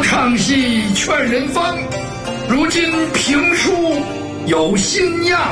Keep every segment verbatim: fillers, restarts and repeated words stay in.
唱戏劝人方，如今评书有新样。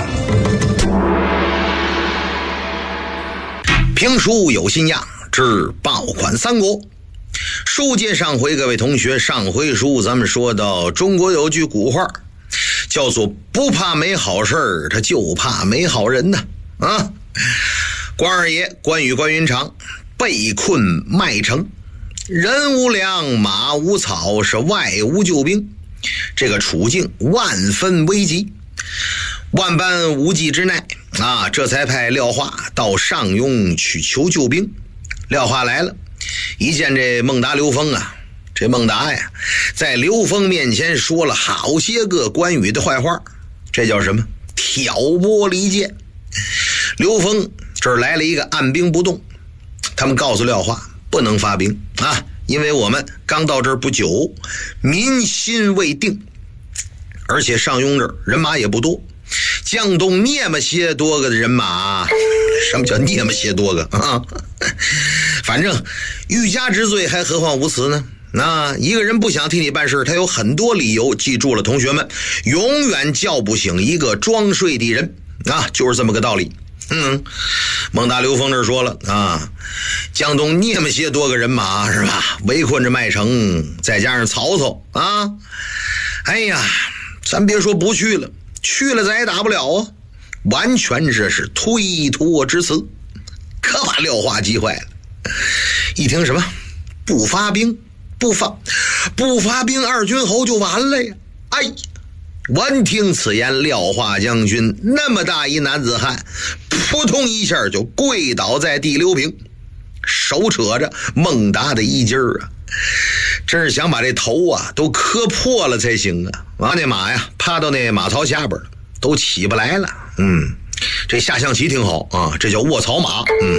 评书有新样之爆款三国。书接上回，各位同学，上回书咱们说到中国有句古话叫做不怕没好事，他就怕没好人呐。啊，关二爷关羽关云长被困麦城，人无粮马无草，是外无救兵，这个处境万分危急。万般无计之奈啊，这才派廖化到上庸去求救兵。廖化来了，一见这孟达刘封啊，这孟达呀在刘封面前说了好些个关羽的坏话，这叫什么？挑拨离间。刘封这儿来了一个按兵不动，他们告诉廖化不能发兵啊，因为我们刚到这儿不久，民心未定，而且上庸这儿人马也不多，江东那么些多个的人马，什么叫那么些多个啊？反正欲加之罪，还何患无辞呢？那一个人不想替你办事，他有很多理由，记住了，同学们，永远叫不醒一个装睡的人啊，就是这么个道理。嗯，孟达刘封这说了啊，江东那么些多个人马是吧，围困着麦城，再加上曹操啊，哎呀，咱别说不去了，去了咱也打不了啊，完全这是推脱之词，可把廖化急坏了。一听什么不发兵，不发不发兵，二军侯就完了呀！哎，闻听此言，廖化将军那么大一男子汉，扑通一下就跪倒在地溜平，手扯着孟达的衣襟啊，真是想把这头啊都磕破了才行啊！完那马呀趴到那马槽下边了，都起不来了。嗯，这下象棋挺好啊，这叫卧槽马。嗯。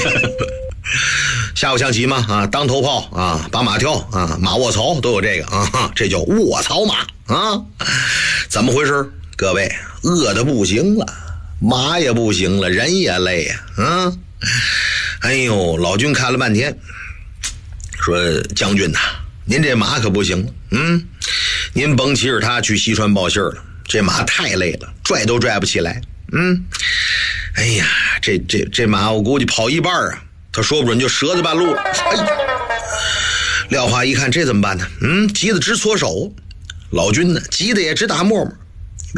下过象棋吗？啊，当头炮啊，把马跳啊，马卧槽都有这个啊，这叫卧槽马啊。怎么回事？各位，饿得不行了，马也不行了，人也累呀啊！哎呦，老君看了半天，说将军呐、啊，您这马可不行了，嗯，您甭骑着它去西川报信了，这马太累了，拽都拽不起来。嗯，哎呀，这这这马我估计跑一半啊。他说不准就折在半路了。哎，廖化一看这怎么办呢？嗯，急得直搓手。老君呢，急得也直打沫沫。